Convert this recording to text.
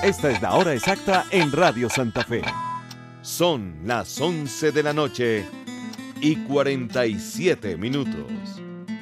Esta es la hora exacta en Radio Santa Fe. Son las 11 de la noche y 47 minutos.